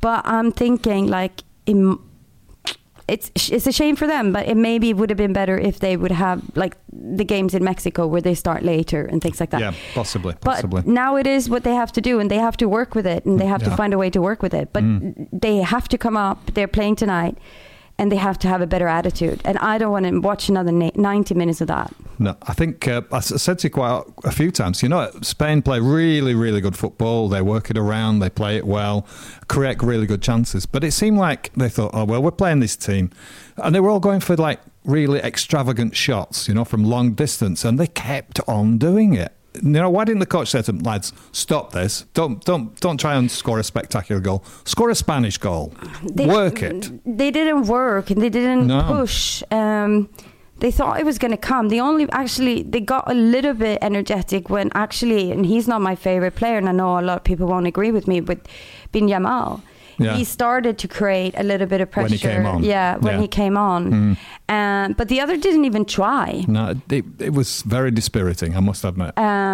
But I'm thinking like it's a shame for them, but it maybe would have been better if they would have like the games in Mexico where they start later and things like that. Yeah, possibly. But now it is what they have to do, and they have to work with it, and they have to find a way to work with it. But they have to come up. They're playing tonight, and they have to have a better attitude. And I don't want to watch another 90 minutes of that. No, I think I said to you quite a few times, Spain play really, really good football. They work it around, they play it well, create really good chances. But it seemed like they thought, oh, well, we're playing this team. And they were all going for like really extravagant shots, from long distance. And they kept on doing it. Why didn't the coach say to them, lads, stop this. Don't try and score a spectacular goal. Score a Spanish goal. Work it. They didn't work and they didn't push. They thought it was going to come. They got a little bit energetic when and he's not my favorite player, and I know a lot of people won't agree with me, but Ben Yamal. Yeah. He started to create a little bit of pressure. When he came on. When he came on. But the other didn't even try. No, it was very dispiriting, I must admit.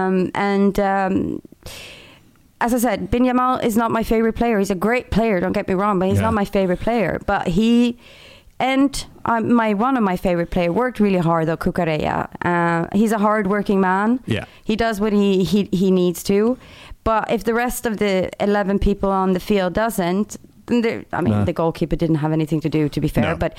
As I said, Ben Yamal is not my favorite player. He's a great player, don't get me wrong, but he's not my favorite player. But one of my favorite players worked really hard, though, Cucurella. He's a hard-working man. Yeah. He does what he needs to. But if the rest of the 11 people on the field doesn't, then the goalkeeper didn't have anything to do, to be fair. No. But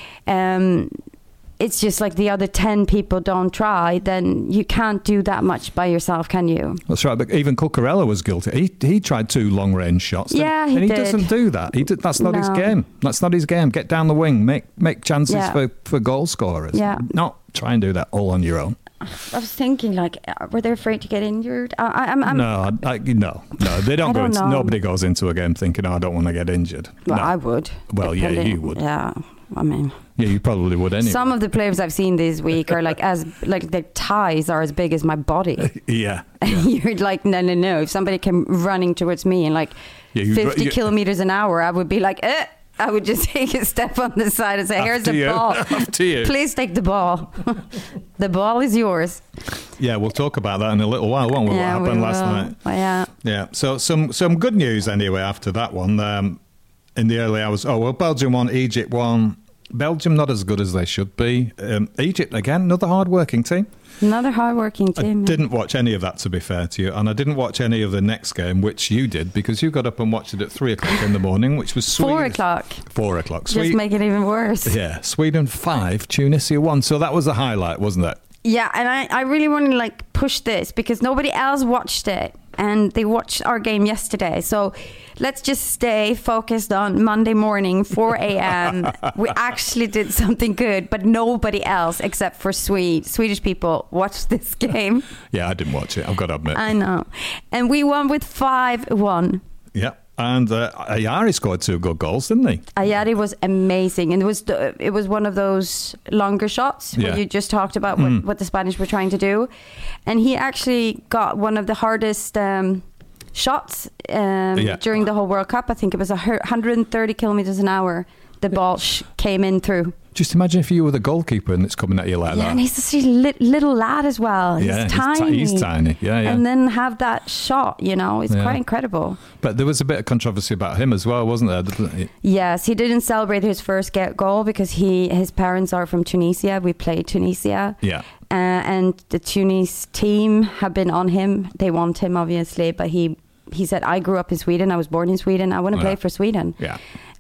it's just like the other 10 people don't try, then you can't do that much by yourself, can you? That's right. But even Cucurella was guilty. He tried 2 long-range shots. Yeah, he did. Doesn't do that. That's not his game. That's not his game. Get down the wing. Make chances for goal scorers. Yeah. Not try and do that all on your own. I was thinking, were they afraid to get injured? No, they don't go into. Nobody goes into a game thinking, I don't want to get injured. Well, no. I would. Well, you would. Yeah, I mean. Yeah, you probably would anyway. Some of the players I've seen this week are their thighs are as big as my body. Yeah. You're like, no. If somebody came running towards me and 50 kilometers an hour, I would be like, I would just take a step on the side and say, here's the ball. After you. Please take the ball. The ball is yours. Yeah, we'll talk about that in a little while, won't we? Yeah, what happened last night. Yeah. Yeah. So some good news anyway after that one. In the early hours, Belgium won, Egypt won. Belgium not as good as they should be. Egypt, again, another hard-working team. Another hard-working team. I didn't watch any of that, to be fair to you, and I didn't watch any of the next game, which you did, because you got up and watched it at 3 o'clock in the morning, which was sweet. 4 o'clock. 4 o'clock. Just make it even worse. Yeah, Sweden 5, Tunisia 1. So that was the highlight, wasn't it? Yeah, and I really want to push this because nobody else watched it, and they watched our game yesterday. So let's just stay focused on Monday morning, 4 a.m. We actually did something good, but nobody else except for Swedish people watched this game. Yeah, I didn't watch it, I've got to admit. I know. And we won with 5-1. Yeah. And Ayari scored 2 good goals, didn't he? Ayari was amazing, and it was one of those longer shots where you just talked about what the Spanish were trying to do, and he actually got one of the hardest shots during the whole World Cup. I think it was 130 kilometers an hour. The ball came in through. Just imagine if you were the goalkeeper and it's coming at you like that. Yeah, and he's such a little lad as well. He's tiny. He's tiny, yeah. And then have that shot, it's quite incredible. But there was a bit of controversy about him as well, wasn't there? Yes, he didn't celebrate his first goal because his parents are from Tunisia. We played Tunisia. Yeah. And the Tunis team have been on him. They want him, obviously, but he said, I grew up in Sweden. I was born in Sweden. I want to play for Sweden. Yeah.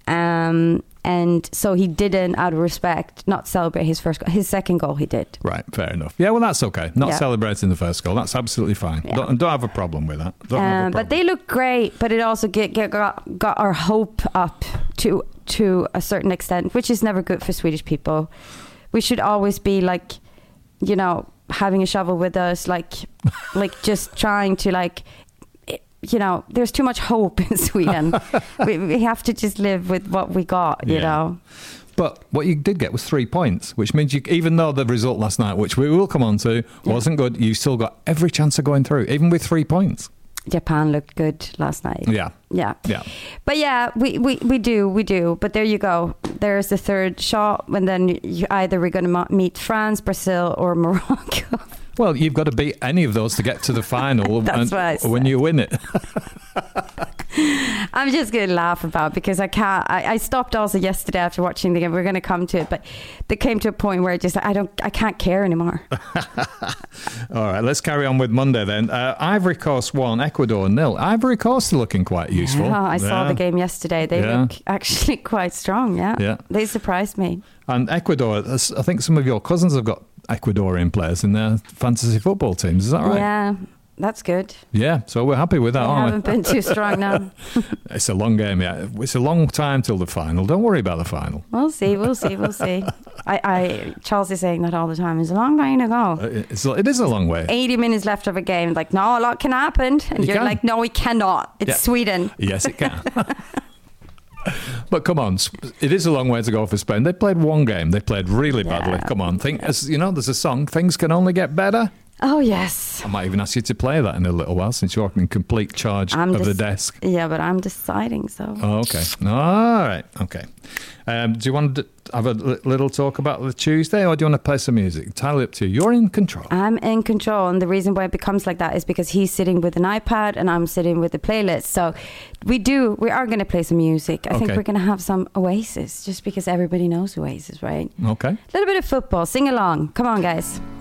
And so he didn't, out of respect, not celebrate his second goal. He did. Right, fair enough. Yeah, well, that's okay. Not celebrating the first goal. That's absolutely fine. Yeah. Don't have a problem with that. But they look great. But it also got our hope up to a certain extent, which is never good for Swedish people. We should always be having a shovel with us, just trying to there's too much hope in Sweden. we have to just live with what we got, you know. But what you did get was 3 points, which means even though the result last night, which we will come on to, wasn't good, you still got every chance of going through, even with 3 points. Japan looked good last night. Yeah. But we do. But there you go. There's the third shot, and then we're going to meet France, Brazil, or Morocco. Well, you've got to beat any of those to get to the final. That's what I said. When you win it. I'm just going to laugh about it because I can't. I stopped also yesterday after watching the game. We're going to come to it, but they came to a point where I can't care anymore. All right, let's carry on with Monday then. Ivory Coast 1, Ecuador 0. Ivory Coast are looking quite useful. Yeah, I saw the game yesterday. They look actually quite strong. Yeah, they surprised me. And Ecuador, I think some of your cousins have got Ecuadorian players in their fantasy football teams. Is that right? Yeah. That's good. Yeah, so we're happy with that, aren't we? Haven't been too strong now. It's a long game, yeah. It's a long time till the final. Don't worry about the final. We'll see. Charles is saying that all the time. It's a long way to go. It is a long way. 80 minutes left of a game. Like, no, a lot can happen. And you're like, no, we cannot. It's Sweden. Yes, it can. But come on, it is a long way to go for Spain. They played one game. They played really badly. Come on, there's a song, things can only get better. Oh, yes. I might even ask you to play that in a little while since you're in complete charge of the desk. Yeah, but I'm deciding, so. Oh, okay. All right. Okay. Do you want to have a little talk about the Tuesday or do you want to play some music? Entirely up to you. You're in control. I'm in control. And the reason why it becomes like that is because he's sitting with an iPad and I'm sitting with the playlist. So we are going to play some music. I think we're going to have some Oasis just because everybody knows Oasis, right? Okay. A little bit of football. Sing along. Come on, guys.